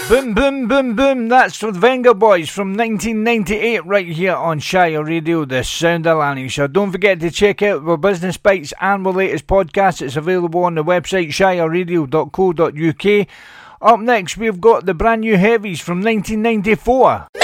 Boom, boom, boom, boom. That's the Venga Boys from 1998 right here on Shire Radio, the sound of Lanarkshire. Don't forget to check out our Business Bites and our latest podcast. It's available on the website shireradio.co.uk. Up next, we've got the brand new Heavies from 1994.